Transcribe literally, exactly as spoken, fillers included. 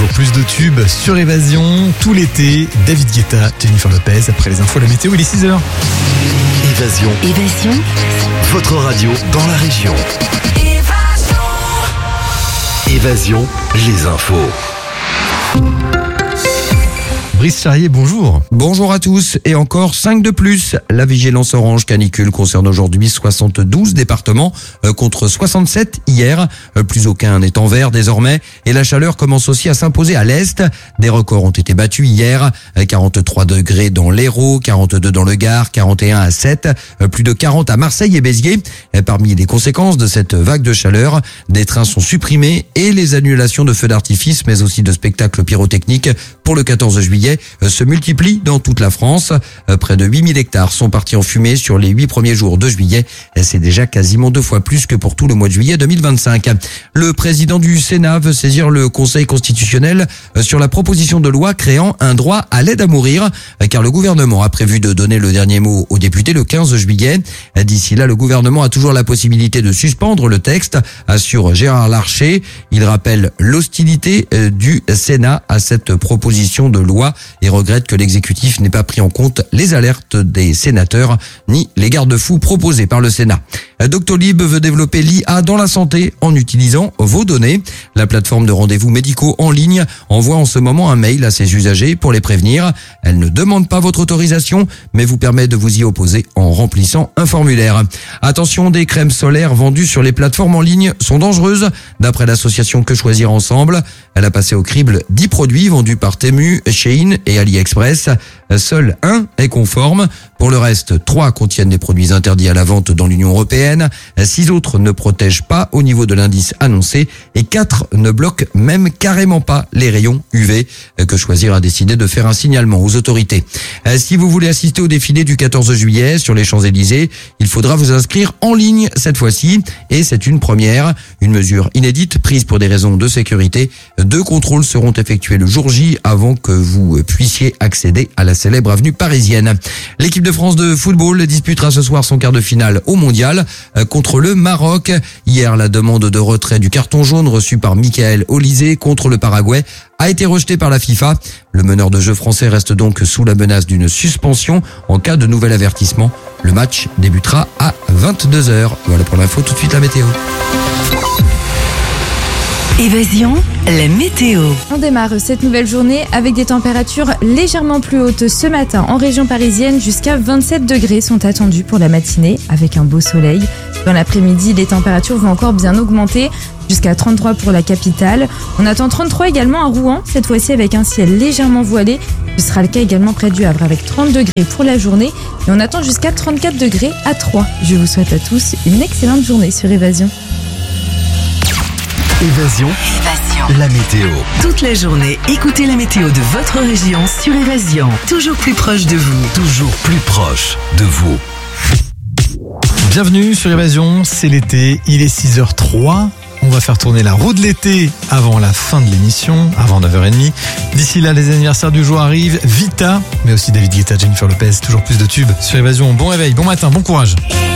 Toujours plus de tubes sur Évasion. Tout l'été, David Guetta, Jennifer Lopez. Après les infos, la météo, il est six heures. Évasion. Évasion. Votre radio dans la région. Évasion. Évasion, les infos. Brice Charrier, bonjour. Bonjour à tous et encore cinq de plus. La vigilance orange canicule concerne aujourd'hui soixante-douze départements euh, contre soixante-sept hier. Euh, plus aucun n'est en vert désormais et la chaleur commence aussi à s'imposer à l'est. Des records ont été battus hier. Euh, quarante-trois degrés dans l'Hérault, quarante-deux dans le Gard, quarante et un à Sète, euh, plus de quarante à Marseille et Béziers. Euh, parmi les conséquences de cette vague de chaleur, des trains sont supprimés et les annulations de feux d'artifice mais aussi de spectacles pyrotechniques pour le quatorze juillet se multiplient dans toute la France. Près de huit mille hectares sont partis en fumée sur les huit premiers jours de juillet. C'est déjà quasiment deux fois plus que pour tout le mois de juillet deux mille vingt-cinq. Le président du Sénat veut saisir le Conseil constitutionnel sur la proposition de loi créant un droit à l'aide à mourir, car le gouvernement a prévu de donner le dernier mot aux députés le quinze juillet. D'ici là, le gouvernement a toujours la possibilité de suspendre le texte, assure Gérard Larcher. Il rappelle l'hostilité du Sénat à cette proposition de loi et regrette que l'exécutif n'ait pas pris en compte les alertes des sénateurs ni les garde-fous proposés par le Sénat. Doctolib veut développer l'I A dans la santé en utilisant vos données. La plateforme de rendez-vous médicaux en ligne envoie en ce moment un mail à ses usagers pour les prévenir. Elle ne demande pas votre autorisation, mais vous permet de vous y opposer en remplissant un formulaire. Attention, des crèmes solaires vendues sur les plateformes en ligne sont dangereuses. D'après l'association Que Choisir Ensemble, elle a passé au crible dix produits vendus par Temu, Shein et AliExpress. Seul un est conforme. Pour le reste, trois contiennent des produits interdits à la vente dans l'Union européenne. Six autres ne protègent pas au niveau de l'indice annoncé et quatre ne bloquent même carrément pas les rayons U V. Que Choisir a décidé de faire un signalement aux autorités. Si vous voulez assister au défilé du quatorze juillet sur les Champs-Élysées, il faudra vous inscrire en ligne cette fois-ci et c'est une première, une mesure inédite prise pour des raisons de sécurité. Deux contrôles seront effectués le jour J avant que vous puissiez accéder à la célèbre avenue parisienne. L'équipe de France de football disputera ce soir son quart de finale au mondial contre le Maroc. Hier, la demande de retrait du carton jaune reçu par Michael Olysée contre le Paraguay a été rejetée par la FIFA. Le meneur de jeu français reste donc sous la menace d'une suspension en cas de nouvel avertissement. Le match débutera à vingt-deux heures. Voilà pour l'info, tout de suite la météo. Évasion, la météo. On démarre cette nouvelle journée avec des températures légèrement plus hautes ce matin en région parisienne. Jusqu'à vingt-sept degrés sont attendus pour la matinée avec un beau soleil. Dans l'après-midi, les températures vont encore bien augmenter jusqu'à trente-trois pour la capitale. On attend trente-trois également à Rouen, cette fois-ci avec un ciel légèrement voilé. Ce sera le cas également près du Havre avec trente degrés pour la journée. Et on attend jusqu'à trente-quatre degrés à Troyes. Je vous souhaite à tous une excellente journée sur Évasion. Évasion. Évasion. La météo. Toute la journée, écoutez la météo de votre région sur Évasion. Toujours plus proche de vous. Toujours plus proche de vous. Bienvenue sur Évasion, c'est l'été, il est six heures trois. On va faire tourner la roue de l'été avant la fin de l'émission, avant neuf heures trente. D'ici là, les anniversaires du jour arrivent. Vita, mais aussi David Guetta, Jennifer Lopez, toujours plus de tubes sur Évasion. Bon réveil, bon matin, bon courage.